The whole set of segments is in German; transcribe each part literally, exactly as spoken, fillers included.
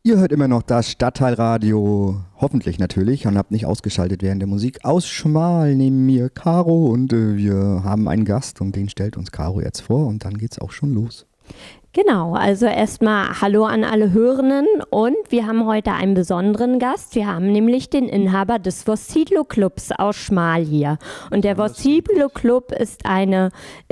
Ihr hört immer noch das Stadtteilradio, hoffentlich natürlich, und habt nicht ausgeschaltet während der Musik. Aus Schmal neben mir Caro und äh, wir haben einen Gast und den stellt uns Caro jetzt vor und dann geht's auch schon los. Genau, also erstmal Hallo an alle Hörenden und wir haben heute einen besonderen Gast. Wir haben nämlich den Inhaber des Vossidlo Clubs aus Schmal hier. Und der Vossidlo Club ist eine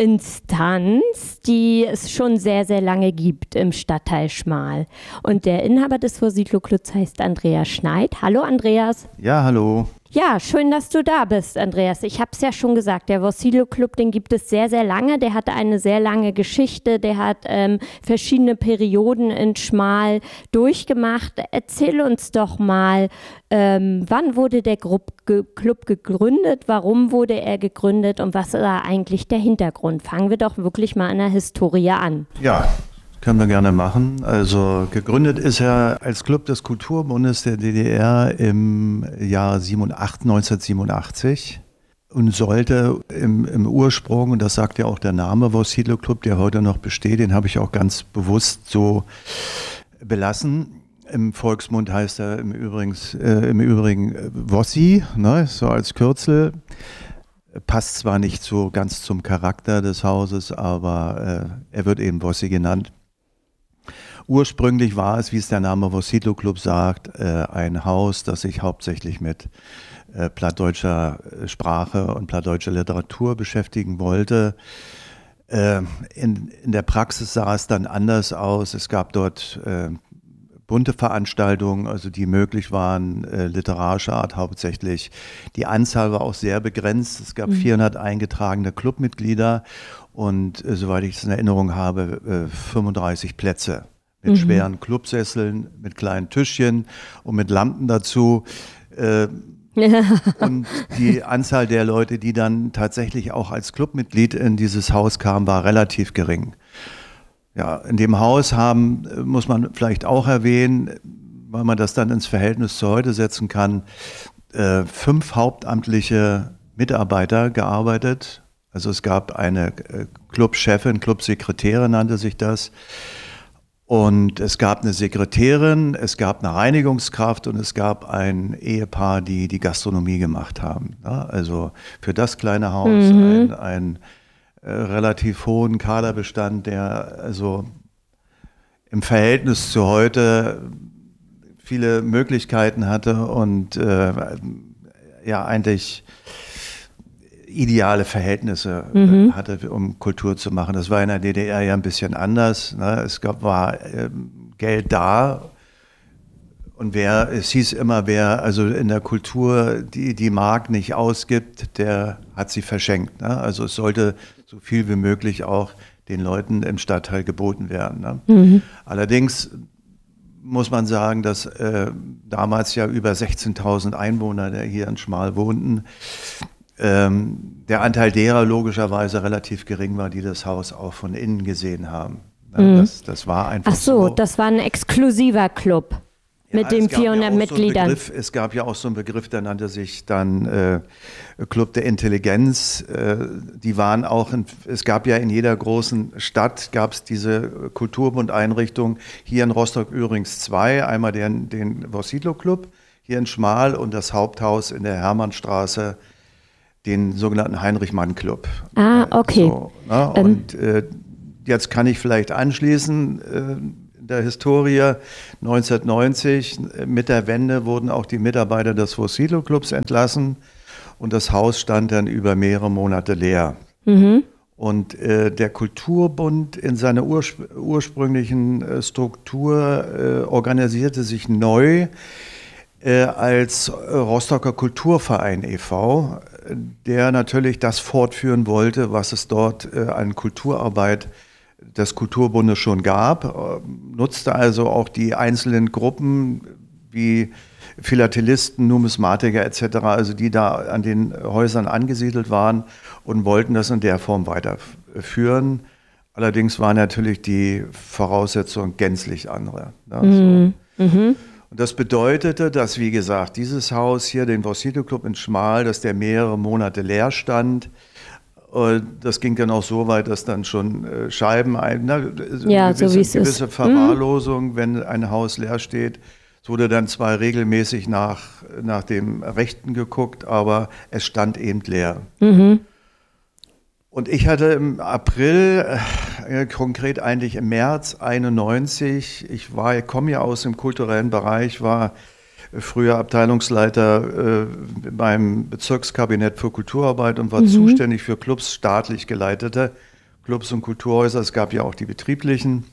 Instanz, die es schon sehr, sehr lange gibt im Stadtteil Schmal. Und der Inhaber des Vossidlo Clubs heißt Andreas Schneid. Hallo Andreas. Ja, hallo. Ja, schön, dass du da bist, Andreas. Ich habe es ja schon gesagt, der Vossidlo Club, den gibt es sehr, sehr lange. Der hat eine sehr lange Geschichte. Der hat ähm, verschiedene Perioden in Schmal durchgemacht. Erzähl uns doch mal, ähm, wann wurde der Club, ge- Club gegründet? Warum wurde er gegründet? Und was war eigentlich der Hintergrund? Fangen wir doch wirklich mal an der Historie an. Ja, können wir gerne machen. Also gegründet ist er als Club des Kulturbundes der D D R im Jahr neunzehnhundertsiebenundachtzig und sollte im, im Ursprung, und das sagt ja auch der Name Vossidlo Club, der heute noch besteht, den habe ich auch ganz bewusst so belassen. Im Volksmund heißt er im, Übrigens, äh, im Übrigen Vossi, ne, so als Kürzel. Passt zwar nicht so ganz zum Charakter des Hauses, aber äh, er wird eben Vossi genannt. Ursprünglich war es, wie es der Name Vossidlo Club sagt, äh, ein Haus, das sich hauptsächlich mit äh, plattdeutscher Sprache und plattdeutscher Literatur beschäftigen wollte. Äh, in, in der Praxis sah es dann anders aus. Es gab dort äh, bunte Veranstaltungen, also die möglich waren, äh, literarischer Art hauptsächlich. Die Anzahl war auch sehr begrenzt. Es gab mhm. vierhundert eingetragene Clubmitglieder und äh, soweit ich es in Erinnerung habe, äh, fünfunddreißig Plätze. Mit mhm. schweren Clubsesseln, mit kleinen Tischchen und mit Lampen dazu. Äh, und die Anzahl der Leute, die dann tatsächlich auch als Clubmitglied in dieses Haus kamen, war relativ gering. Ja, in dem Haus haben, muss man vielleicht auch erwähnen, weil man das dann ins Verhältnis zu heute setzen kann, äh, fünf hauptamtliche Mitarbeiter gearbeitet. Also es gab eine äh, Clubchefin, Clubsekretärin nannte sich das. Und es gab eine Sekretärin, es gab eine Reinigungskraft und es gab ein Ehepaar, die die Gastronomie gemacht haben. Ja, also für das kleine Haus mhm. ein, ein äh, relativ hohen Kaderbestand, der also im Verhältnis zu heute viele Möglichkeiten hatte und äh, ja eigentlich ideale Verhältnisse mhm. hatte, um Kultur zu machen. Das war in der D D R ja ein bisschen anders. Ne? Es gab, war ähm, Geld da und wer, es hieß immer, wer also in der Kultur die, die Mark nicht ausgibt, der hat sie verschenkt. Ne? Also es sollte so viel wie möglich auch den Leuten im Stadtteil geboten werden. Ne? Mhm. Allerdings muss man sagen, dass äh, damals ja über sechzehntausend Einwohner, die hier in Schmal wohnten, Ähm, der Anteil derer logischerweise relativ gering war, die das Haus auch von innen gesehen haben. Ja, mhm. das, das war einfach Ach so, so. Das war ein exklusiver Club ja, mit den vierhundert ja Mitgliedern. So Begriff, es gab ja auch so einen Begriff, der nannte sich dann äh, Club der Intelligenz. Äh, die waren auch, in, es gab ja in jeder großen Stadt gab es diese Kulturbundeinrichtung. Hier in Rostock übrigens zwei, einmal den, den Vossidlo Club hier in Schmal und das Haupthaus in der Hermannstraße, den sogenannten Heinrich-Mann-Club. Ah, okay. So, ne? Und ähm. äh, jetzt kann ich vielleicht anschließen, äh, in der Historie neunzehnhundertneunzig, äh, mit der Wende wurden auch die Mitarbeiter des Vossidlo Clubs entlassen und das Haus stand dann über mehrere Monate leer. Mhm. Und äh, der Kulturbund in seiner urspr- ursprünglichen äh, Struktur äh, organisierte sich neu äh, als Rostocker Kulturverein e V, der natürlich das fortführen wollte, was es dort äh, an Kulturarbeit des Kulturbundes schon gab, äh, nutzte also auch die einzelnen Gruppen wie Philatelisten, Numismatiker et cetera, also die da an den Häusern angesiedelt waren und wollten das in der Form weiterführen. Allerdings waren natürlich die Voraussetzungen gänzlich andere. Ne? Mhm. So. Mhm. Und das bedeutete, dass, wie gesagt, dieses Haus hier, den Vossidlo Club in Schmal, dass der mehrere Monate leer stand Und das ging dann auch so weit, dass dann schon äh, Scheiben, ein, na, ja, gewisse, so wie es gewisse ist. Verwahrlosung, mhm. wenn ein Haus leer steht. Es wurde dann zwar regelmäßig nach, nach dem Rechten geguckt, aber es stand eben leer. Mhm. Und ich hatte im April, äh, konkret eigentlich im März einundneunzig, ich war, ich komme ja aus dem kulturellen Bereich, war früher Abteilungsleiter äh, beim Bezirkskabinett für Kulturarbeit und war mhm. zuständig für Clubs, staatlich geleitete Clubs und Kulturhäuser. Es gab ja auch die betrieblichen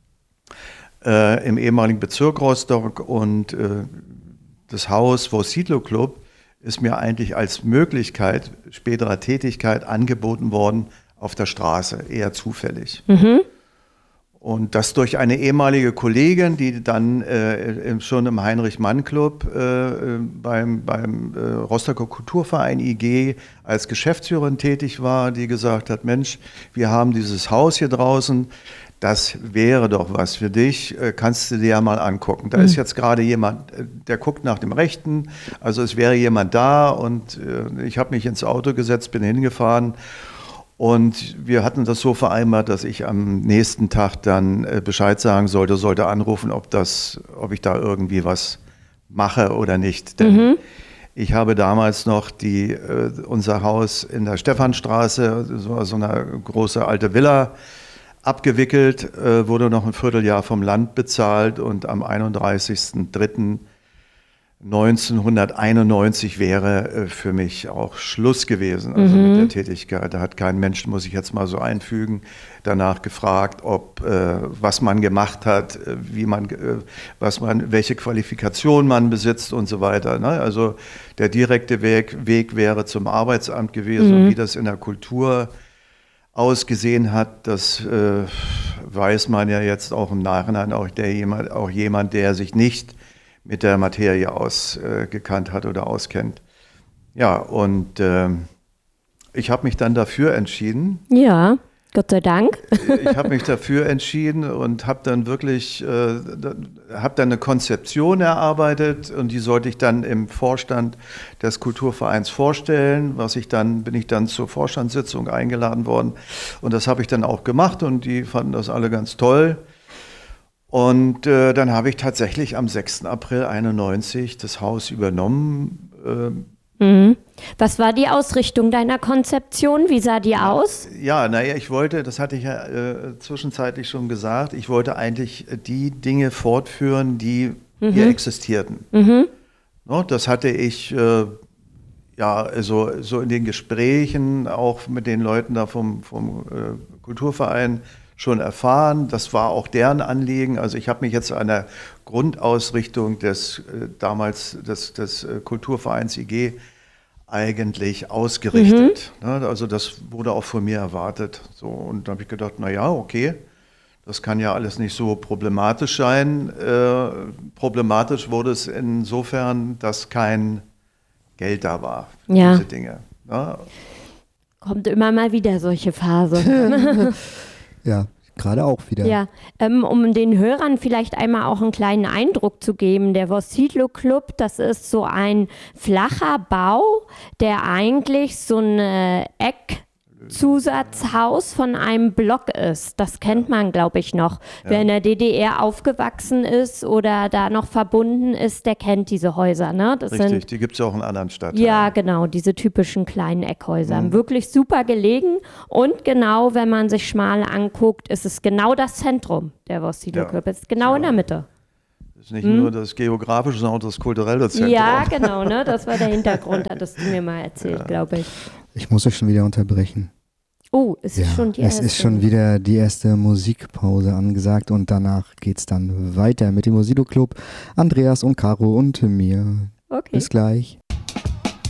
äh, im ehemaligen Bezirk Rostock und äh, das Haus Vossilo Club ist mir eigentlich als Möglichkeit späterer Tätigkeit angeboten worden auf der Straße, eher zufällig. Mhm. Und das durch eine ehemalige Kollegin, die dann äh, schon im Heinrich-Mann-Club äh, beim, beim äh, Rostocker Kulturverein I G als Geschäftsführerin tätig war, die gesagt hat, Mensch, wir haben dieses Haus hier draußen, das wäre doch was für dich, äh, kannst du dir ja mal angucken. Da mhm. ist jetzt gerade jemand, der guckt nach dem Rechten, also es wäre jemand da und äh, ich habe mich ins Auto gesetzt, bin hingefahren. Und wir hatten das so vereinbart, dass ich am nächsten Tag dann äh, Bescheid sagen sollte, sollte anrufen, ob das, ob ich da irgendwie was mache oder nicht. Denn mhm. ich habe damals noch die, äh, unser Haus in der Stephanstraße, so, so eine große alte Villa, abgewickelt, äh, wurde noch ein Vierteljahr vom Land bezahlt und am einunddreißigsten dritten neunzehnhunderteinundneunzig wäre äh, für mich auch Schluss gewesen, also mhm. mit der Tätigkeit. Da hat kein Mensch, muss ich jetzt mal so einfügen, danach gefragt, ob äh, was man gemacht hat, wie man, äh, was man, welche Qualifikation man besitzt und so weiter. Ne? Also der direkte Weg, Weg wäre zum Arbeitsamt gewesen, mhm. und wie das in der Kultur ausgesehen hat, das äh, weiß man ja jetzt auch im Nachhinein, auch, der jemand, auch jemand, der sich nicht mit der Materie ausgekannt äh, hat oder auskennt. Ja, und äh, ich habe mich dann dafür entschieden. Ja, Gott sei Dank. Ich habe mich dafür entschieden und habe dann wirklich, äh, habe dann eine Konzeption erarbeitet und die sollte ich dann im Vorstand des Kulturvereins vorstellen. Was ich dann, bin ich dann zur Vorstandssitzung eingeladen worden und das habe ich dann auch gemacht und die fanden das alle ganz toll. Und äh, dann habe ich tatsächlich am sechsten April einundneunzig das Haus übernommen. Äh, mhm. Was war die Ausrichtung deiner Konzeption? Wie sah die aus? Ja, naja, ich wollte, das hatte ich ja äh, zwischenzeitlich schon gesagt, ich wollte eigentlich die Dinge fortführen, die mhm. hier existierten. Mhm. No, das hatte ich äh, ja also, so in den Gesprächen auch mit den Leuten da vom, vom äh, Kulturverein schon erfahren. Das war auch deren Anliegen. Also ich habe mich jetzt an der Grundausrichtung des äh, damals des, des äh, Kulturvereins I G eigentlich ausgerichtet. Mhm. Ne? Also das wurde auch von mir erwartet. So, und da habe ich gedacht, na ja, okay, das kann ja alles nicht so problematisch sein. Äh, problematisch wurde es insofern, dass kein Geld da war für ja. diese Dinge. Ne? Kommt immer mal wieder solche Phase. Ja, gerade auch wieder. Ja, ähm, um den Hörern vielleicht einmal auch einen kleinen Eindruck zu geben, der Vossilo Club, das ist so ein flacher Bau, der eigentlich so eine Eck Zusatzhaus von einem Block ist. Das kennt man, glaube ich, noch. Ja. Wer in der D D R aufgewachsen ist oder da noch verbunden ist, der kennt diese Häuser. Ne? Das Richtig, sind, die gibt es ja auch in anderen Stadtteilen. Ja, genau, diese typischen kleinen Eckhäuser. Mhm. Wirklich super gelegen und genau, wenn man sich Schmal anguckt, ist es genau das Zentrum der Vossilo Club. Es ist genau ja. in der Mitte. Das ist nicht hm? nur das geografische, sondern auch das kulturelle Zentrum. Ja, genau, ne? Das war der Hintergrund, hattest du mir mal erzählt, ja. glaube ich. Ich muss euch schon wieder unterbrechen. Oh, es ist ja, schon die es erste. ist schon wieder die erste Musikpause angesagt und danach geht es dann weiter mit dem Vossilo Club. Andreas und Caro und mir. Okay. Bis gleich.